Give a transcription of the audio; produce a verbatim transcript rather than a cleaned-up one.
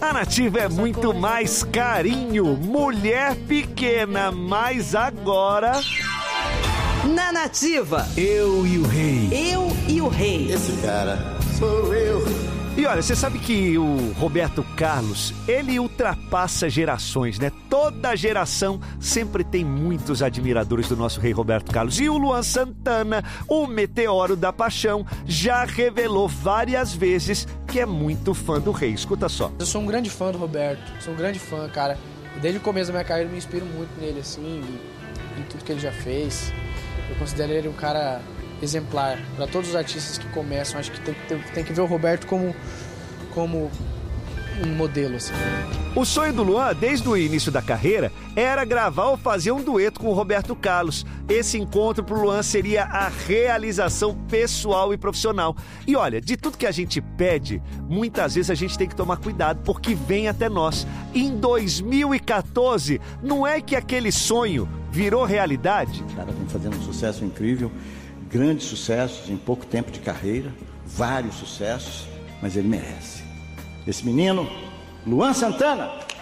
A Nativa é muito mais carinho, mulher pequena, mas agora... Na Nativa, eu e o rei. Eu e o rei. Esse cara sou eu. E olha, você sabe que o Roberto Carlos, ele ultrapassa gerações, né? Toda geração sempre tem muitos admiradores do nosso rei Roberto Carlos. E o Luan Santana, o meteoro da paixão, já revelou várias vezes que é muito fã do rei. Escuta só. Eu sou um grande fã do Roberto, sou um grande fã, cara. Desde o começo da minha carreira eu me inspiro muito nele, assim, em tudo que ele já fez. Eu considero ele um cara exemplar para todos os artistas que começam. Acho que tem, tem, tem que ver o Roberto como, como um modelo, assim. O sonho do Luan, desde o início da carreira, era gravar ou fazer um dueto com o Roberto Carlos. Esse encontro pro Luan seria a realização pessoal e profissional. E olha, de tudo que a gente pede, muitas vezes a gente tem que tomar cuidado, porque vem até nós. Em dois mil e quatorze, não é que aquele sonho virou realidade? O cara vem fazendo um sucesso incrível, grandes sucessos em pouco tempo de carreira, vários sucessos, mas ele merece. Esse menino, Luan Santana.